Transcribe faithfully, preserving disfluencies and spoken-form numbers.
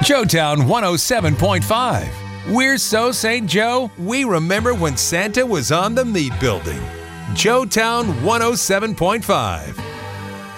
Joetown one oh seven point five. We're so Saint Joe, we remember when Santa was on the meat building. Joetown one oh seven point five.